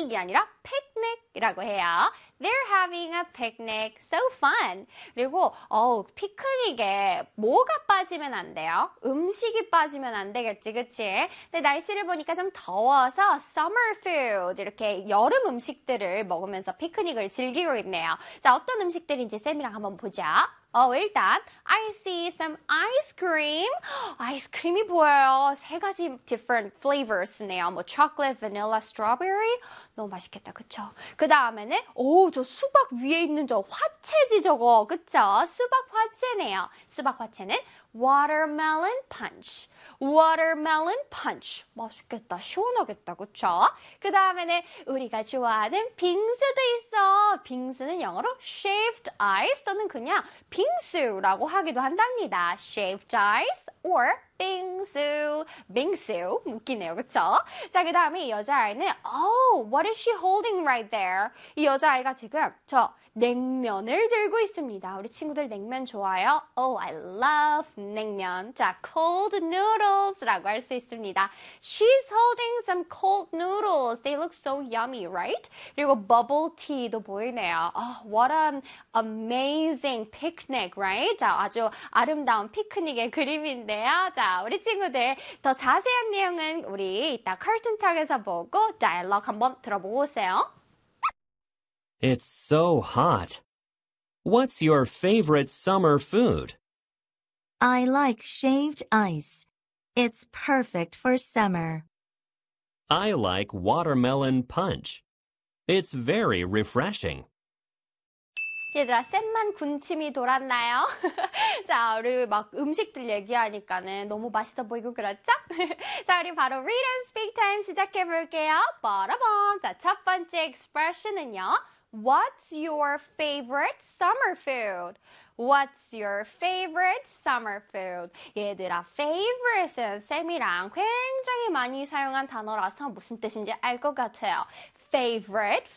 피크닉이 아니라 picnic이라고 해요. They're having a picnic. So fun. 그리고 피크닉에 뭐가 빠지면 안 돼요? 음식이 빠지면 안 되겠지, 그치? 근데 날씨를 보니까 좀 더워서 summer food 이렇게 여름 음식들을 먹으면서 피크닉을 즐기고 있네요. 자, 어떤 음식들인지 쌤이랑 한번 보자. 일단 I see some ice cream. 아이스크림이 보여요. 세 가지 different flavors네요. 뭐 chocolate, vanilla, strawberry. 너무 맛있겠다, 그쵸? 그 다음에는 저 수박 위에 있는 저 화채지 저거, 그쵸? 수박 화채네요. 수박 화채는 watermelon punch. watermelon punch. 맛있겠다. 시원하겠다. 그쵸? 그 다음에는 우리가 좋아하는 빙수도 있어. 빙수는 영어로 shaved ice 또는 그냥 빙수라고 하기도 한답니다. shaved ice or 빙수. 빙수. 웃기네요. 그쵸? 자, 그 다음에 이 여자아이는 what is she holding right there? 이 여자아이가 지금 저 냉면을 들고 있습니다. 우리 친구들 냉면 좋아요? I love 냉면. 자, cold noodles라고 할 수 있습니다. She's holding some cold noodles. They look so yummy, right? 그리고 bubble tea도 보이네요. What an amazing picnic, right? 자, 아주 아름다운 피크닉의 그림인데요. 자, 우리 친구들 더 자세한 내용은 우리 이따 카툰톡에서 보고 다이얼로그 한번 들어보고 오세요. It's so hot. What's your favorite summer food? I like shaved ice. It's perfect for summer. I like watermelon punch. It's very refreshing. 얘들아, 쌤만 군침이 돌았나요? 자, 우리 막 음식들 얘기하니까는 너무 맛있어 보이고 그렇죠? 자, 우리 바로 read and speak time 시작해볼게요. 빠라밤. 자, 첫 번째 expression은요. What's your favorite summer food? What's your favorite summer food? 얘들아, favorite은 쌤이랑 굉장히 많이 사용한 단어라서 무슨 뜻인지 알 것 같아요. favorite,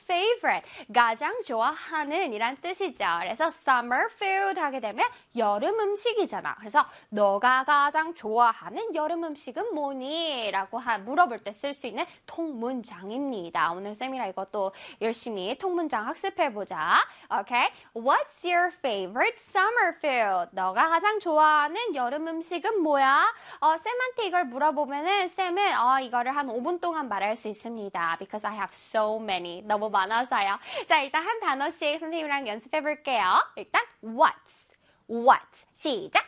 가장 좋아하는 이란 뜻이죠. 그래서 summer food 하게 되면 여름 음식이잖아. 그래서 너가 가장 좋아하는 여름 음식은 뭐니? 라고 물어볼 때 쓸 수 있는 통문장입니다. 오늘 쌤이랑 이것도 열심히 통문장 학습해보자. Okay? What's your favorite summer food? 너가 가장 좋아하는 여름 음식은 뭐야? 쌤한테 이걸 물어보면은 쌤은 이거를 한 5분 동안 말할 수 있습니다. Because I have so many. 너무 많아서요. 자, 일단 한 단어씩 선생님이랑 연습해 볼게요. 일단 what. 시작.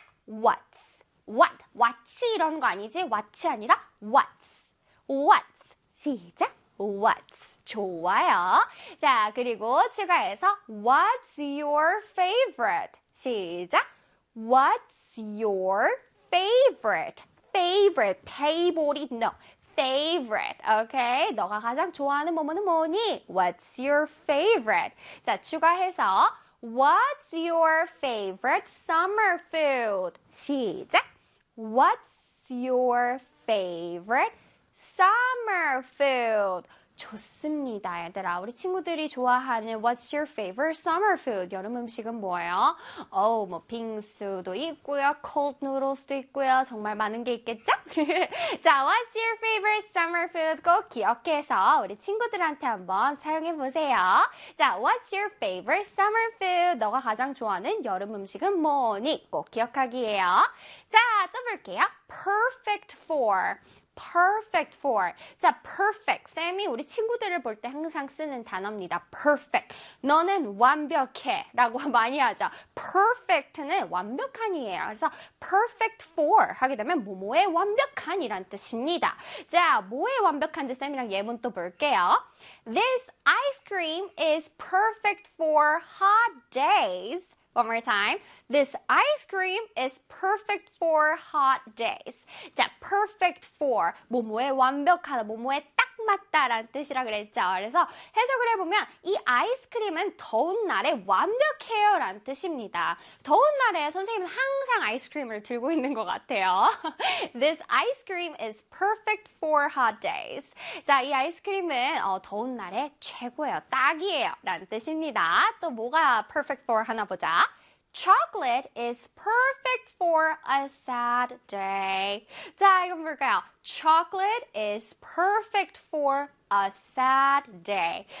what's 이런 거 아니지? what이 아니라 what's. 시작. what's. 좋아요. 자, 그리고 추가해서 what's your favorite? 시작. What's your favorite? favorite, no. favorite, okay? 너가 가장 좋아하는 뭐뭐는 뭐니? What's your favorite? 자, 추가해서 What's your favorite summer food? 시작. What's your favorite summer food? 좋습니다, 얘들아. 우리 친구들이 좋아하는 What's your favorite summer food? 여름 음식은 뭐예요? 뭐 빙수도 있고요, cold noodles도 있고요. 정말 많은 게 있겠죠? 자, What's your favorite summer food? 꼭 기억해서 우리 친구들한테 한번 사용해 보세요. 자, What's your favorite summer food? 너가 가장 좋아하는 여름 음식은 뭐니? 꼭 기억하기예요. 자, 또 볼게요. Perfect for. 자, perfect. 쌤이 우리 친구들을 볼 때 항상 쓰는 단어입니다. perfect. 너는 완벽해. 라고 많이 하죠. perfect는 완벽한이에요. 그래서 perfect for 하게 되면 뭐뭐의 완벽한이란 뜻입니다. 자, 뭐의 완벽한지 쌤이랑 예문 또 볼게요. This ice cream is perfect for hot days. One more time. This ice cream is perfect for hot days. 자, perfect for 뭐뭐에 완벽하다, 뭐뭐에 딱 맞다라는 뜻이라 그랬죠. 그래서 해석을 해보면 이 아이스크림은 더운 날에 완벽해요 라는 뜻입니다. 더운 날에 선생님은 항상 아이스크림을 들고 있는 것 같아요. This ice cream is perfect for hot days. 자, 이 아이스크림은 더운 날에 최고예요. 딱이에요 라는 뜻입니다. 또 뭐가 perfect for 하나 보자. Chocolate is perfect for a sad day. 자, 이건 뭘까요? Chocolate is perfect for a sad day.